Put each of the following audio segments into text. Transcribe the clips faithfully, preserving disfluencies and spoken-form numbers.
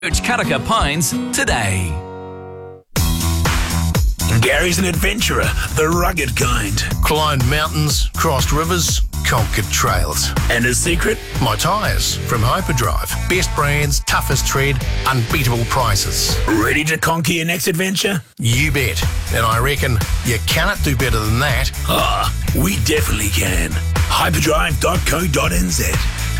Search Karaka Pines today. Gary's an adventurer, the rugged kind. Climbed mountains, crossed rivers, conquered trails. And his secret? My tyres from Hyperdrive. Best brands, toughest tread, unbeatable prices. Ready to conquer your next adventure? You bet. And I reckon you cannot do better than that. Ah, we definitely can. hyperdrive dot co dot n z.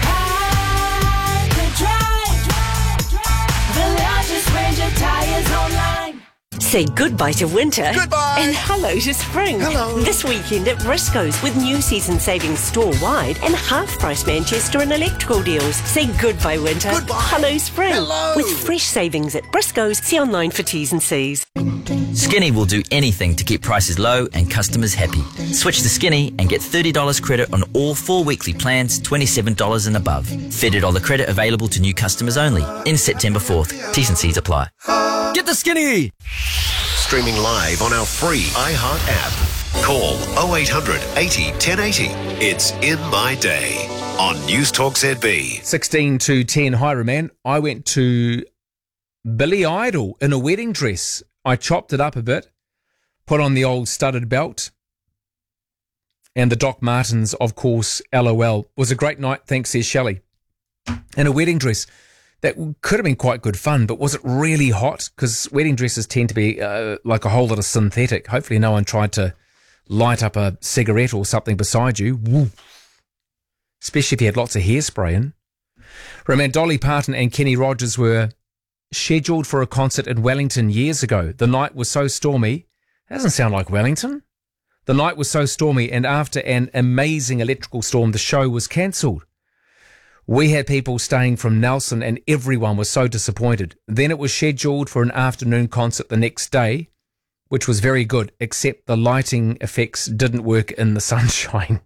Hyperdrive, the largest range of tyres online. Say goodbye to winter. Goodbye. And hello to spring. Hello. This weekend at Briscoe's with new season savings store-wide and half-price Manchester and electrical deals. Say goodbye winter. Goodbye. Hello spring. Hello. With fresh savings at Briscoe's. See online for T's and C's. Skinny will do anything to keep prices low and customers happy. Switch to Skinny and get thirty dollars credit on all four weekly plans, twenty-seven dollars and above. thirty dollars credit available to new customers only. In September fourth. T's and C's apply. Get the Skinny! Streaming live on our free iHeart app. Call oh eight hundred eighty ten eighty. It's In My Day on News Talk Z B. sixteen to ten. Hi, Roman. I went to Billy Idol in a wedding dress. I chopped it up a bit, put on the old studded belt, and the Doc Martens, of course, LOL. Was a great night, thanks, says Shelley. In a wedding dress. That could have been quite good fun, but was it really hot? Because wedding dresses tend to be uh, like a whole lot of synthetic. Hopefully no one tried to light up a cigarette or something beside you. Woo. Especially if you had lots of hairspray in. Remember, Dolly Parton and Kenny Rogers were scheduled for a concert in Wellington years ago. The night was so stormy. That doesn't sound like Wellington. The night was so stormy, and after an amazing electrical storm, the show was cancelled. We had people staying from Nelson and everyone was so disappointed. Then it was scheduled for an afternoon concert the next day, which was very good, except the lighting effects didn't work in the sunshine.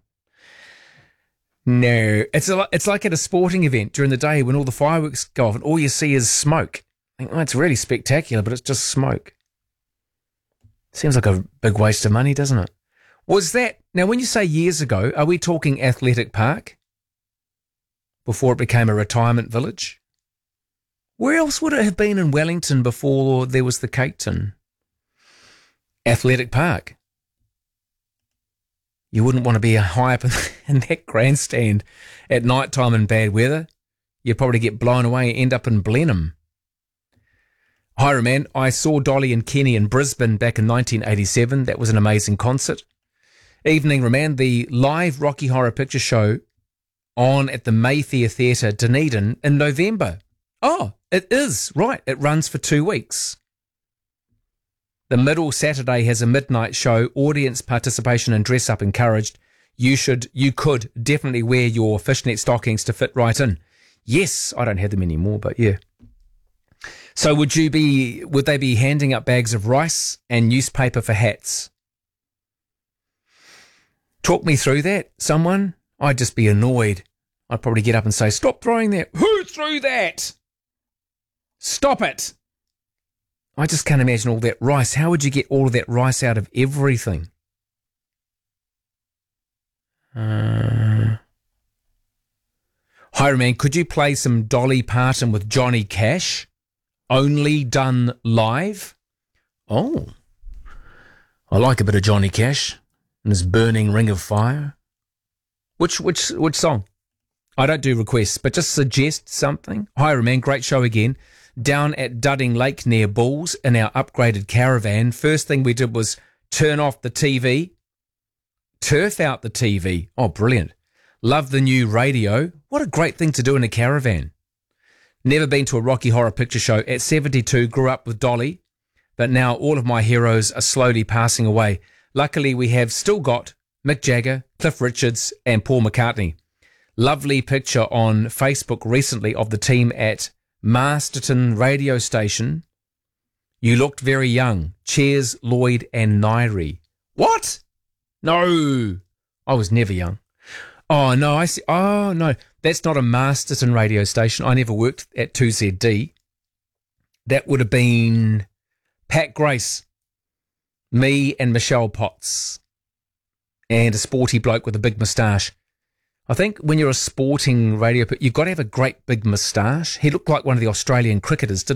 No, it's a, it's like at a sporting event during the day when all the fireworks go off and all you see is smoke. I think, oh, it's really spectacular, but it's just smoke. Seems like a big waste of money, doesn't it? Was that, now when you say years ago, are we talking Athletic Park? Before it became a retirement village? Where else would it have been in Wellington before there was the Cake Tin? Athletic Park. You wouldn't want to be high up in, in that grandstand at night time in bad weather. You'd probably get blown away and end up in Blenheim. Hi, Roman. I saw Dolly and Kenny in Brisbane back in nineteen eighty-seven. That was an amazing concert. Evening, Roman. The live Rocky Horror Picture Show on at the Mayfair Theatre, Dunedin, in November. Oh, it is. Right. It runs for two weeks. The middle Saturday has a midnight show, audience participation and dress up encouraged. You should, you could definitely wear your fishnet stockings to fit right in. Yes, I don't have them anymore, but yeah. So would you be, would they be handing up bags of rice and newspaper for hats? Talk me through that, someone. I'd just be annoyed. I'd probably get up and say, stop throwing that. Who threw that? Stop it. I just can't imagine all that rice. How would you get all of that rice out of everything? Uh... Hi, man, could you play some Dolly Parton with Johnny Cash? Only done live? Oh, I like a bit of Johnny Cash and his Burning Ring of Fire. Which which which song? I don't do requests, but just suggest something. Hi, man, great show again. Down at Dudding Lake near Bulls in our upgraded caravan. First thing we did was turn off the T V, turf out the T V. Oh, brilliant. Love the new radio. What a great thing to do in a caravan. Never been to a Rocky Horror Picture Show. At seventy-two, grew up with Dolly, but now all of my heroes are slowly passing away. Luckily, we have still got Mick Jagger, Cliff Richards and Paul McCartney. Lovely picture on Facebook recently of the team at Masterton radio station. You looked very young. Cheers, Lloyd and Nairi. What? No, I was never young. Oh, no, I see. Oh, no, that's not a Masterton radio station. I never worked at two Z D. That would have been Pat Grace, me and Michelle Potts, and a sporty bloke with a big moustache. I think when you're a sporting radio, you've got to have a great big moustache. He looked like one of the Australian cricketers, didn't